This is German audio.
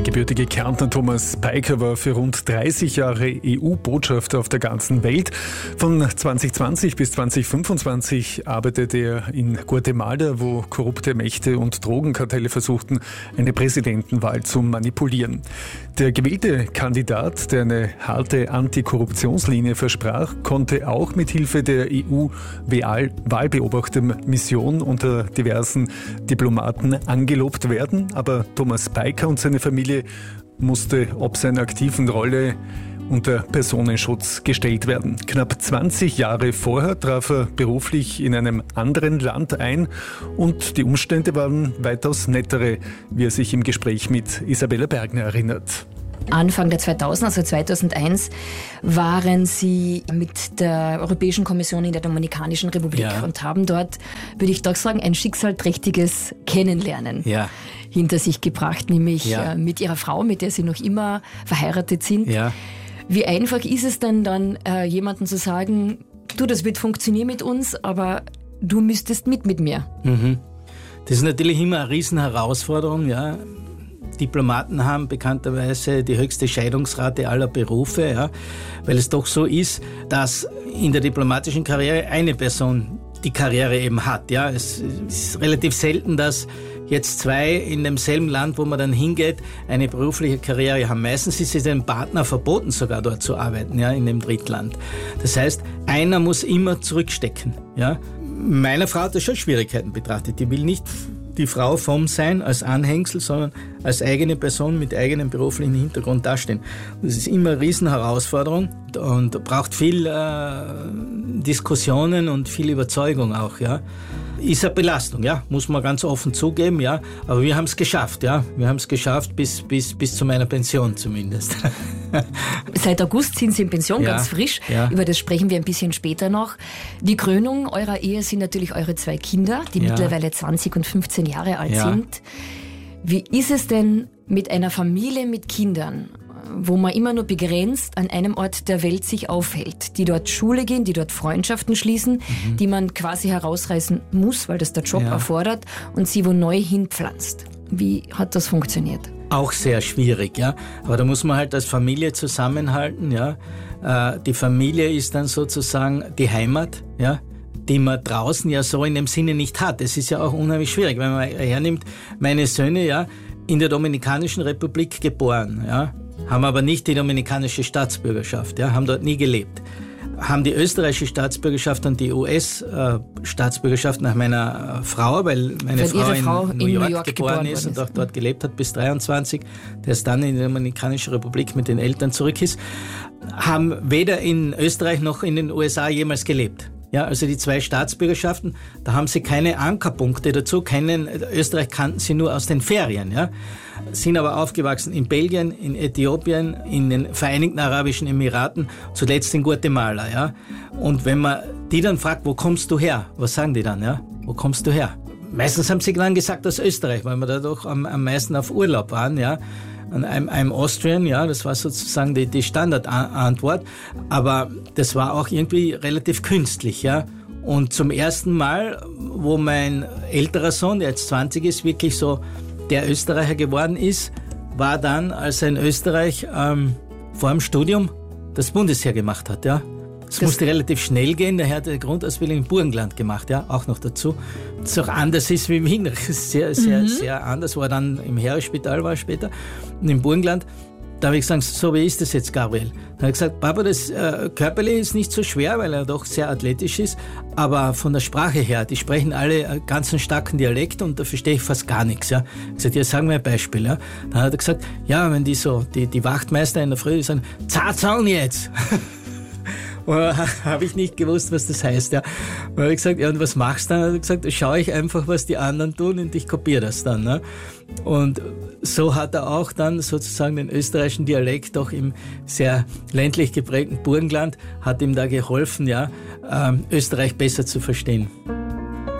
Der gebürtige Kärntner Thomas Peiker war für rund 30 Jahre EU-Botschafter auf der ganzen Welt. Von 2020 bis 2025 arbeitete er in Guatemala, wo korrupte Mächte und Drogenkartelle versuchten, eine Präsidentenwahl zu manipulieren. Der gewählte Kandidat, der eine harte Antikorruptionslinie versprach, konnte auch mit Hilfe der EU-Wahlbeobachtermission unter diversen Diplomaten angelobt werden. Aber Thomas Peiker und seine Familie musste ob seiner aktiven Rolle unter Personenschutz gestellt werden. Knapp 20 Jahre vorher traf er beruflich in einem anderen Land ein und die Umstände waren weitaus nettere, wie er sich im Gespräch mit Isabella Bergner erinnert. Anfang der 2000er, also 2001, waren Sie mit der Europäischen Kommission in der Dominikanischen Republik und haben dort, würde ich doch sagen, ein schicksalträchtiges Kennenlernen hinter sich gebracht, nämlich mit Ihrer Frau, mit der Sie noch immer verheiratet sind. Ja. Wie einfach ist es denn dann, jemandem zu sagen, du, das wird funktionieren mit uns, aber du müsstest mit mir? Mhm. Das ist natürlich immer eine Riesenherausforderung, ja. Diplomaten haben bekannterweise die höchste Scheidungsrate aller Berufe, weil es doch so ist, dass in der diplomatischen Karriere eine Person die Karriere eben hat. Ja. Es ist relativ selten, dass jetzt zwei in demselben Land, wo man dann hingeht, eine berufliche Karriere haben. Meistens ist es dem Partner verboten, sogar dort zu arbeiten, in dem Drittland. Das heißt, einer muss immer zurückstecken. Ja. Meine Frau hat das schon Schwierigkeiten betrachtet. Die will nicht die Frau vom Sein als Anhängsel, sondern als eigene Person mit eigenem beruflichen Hintergrund dastehen. Das ist immer eine Riesenherausforderung und braucht viel Diskussionen und viel Überzeugung auch. Ja. Ist eine Belastung, muss man ganz offen zugeben, aber wir haben es geschafft, Wir haben es geschafft bis zu meiner Pension zumindest. Seit August sind Sie in Pension, ganz frisch. Ja. Über das sprechen wir ein bisschen später noch. Die Krönung eurer Ehe sind natürlich eure zwei Kinder, die mittlerweile 20 und 15 Jahre alt sind. Wie ist es denn mit einer Familie mit Kindern, wo man immer nur begrenzt an einem Ort der Welt sich aufhält, die dort Schule gehen, die dort Freundschaften schließen, die man quasi herausreißen muss, weil das der Job erfordert, und sie wo neu hinpflanzt? Wie hat das funktioniert? Auch sehr schwierig, aber da muss man halt als Familie zusammenhalten, Die Familie ist dann sozusagen die Heimat, die man draußen so in dem Sinne nicht hat. Es ist ja auch unheimlich schwierig, wenn man hernimmt, meine Söhne, in der Dominikanischen Republik geboren, haben aber nicht die dominikanische Staatsbürgerschaft, haben dort nie gelebt. Haben die österreichische Staatsbürgerschaft und die US-Staatsbürgerschaft nach meiner Frau, weil meine Frau in New York geboren ist und auch dort gelebt hat bis 23, der ist dann in die Dominikanische Republik mit den Eltern zurück ist, haben weder in Österreich noch in den USA jemals gelebt. Ja, also die zwei Staatsbürgerschaften, da haben sie keine Ankerpunkte dazu. Österreich kannten sie nur aus den Ferien, sind aber aufgewachsen in Belgien, in Äthiopien, in den Vereinigten Arabischen Emiraten, zuletzt in Guatemala, Und wenn man die dann fragt, wo kommst du her? Was sagen die dann, Wo kommst du her? Meistens haben sie dann gesagt, aus Österreich, weil wir da doch am meisten auf Urlaub waren, I'm Austrian, das war sozusagen die Standardantwort, aber das war auch irgendwie relativ künstlich, Und zum ersten Mal, wo mein älterer Sohn, der jetzt 20 ist, wirklich so der Österreicher geworden ist, war dann, als er in Österreich vor dem Studium das Bundesheer gemacht hat, Es musste relativ schnell gehen, daher hat er die Grundausbildung im Burgenland gemacht, auch noch dazu. Das auch anders ist wie in Wien, das ist sehr anders, wo er dann im Heeresspital war später, und im Burgenland. Da habe ich gesagt, so wie ist das jetzt, Gabriel? Da habe ich gesagt, Papa, das körperlich ist nicht so schwer, weil er doch sehr athletisch ist, aber von der Sprache her, die sprechen alle ganz einen starken Dialekt und da verstehe ich fast gar nichts. Ich habe gesagt, sagen wir ein Beispiel. Dann hat er gesagt, wenn die Wachtmeister in der Früh sagen, Zatzang jetzt! Habe ich nicht gewusst, was das heißt. Und habe ich gesagt, und was machst du dann? Hat er gesagt, schaue ich einfach, was die anderen tun und ich kopiere das dann. Und so hat er auch dann sozusagen den österreichischen Dialekt auch im sehr ländlich geprägten Burgenland, hat ihm da geholfen, Österreich besser zu verstehen.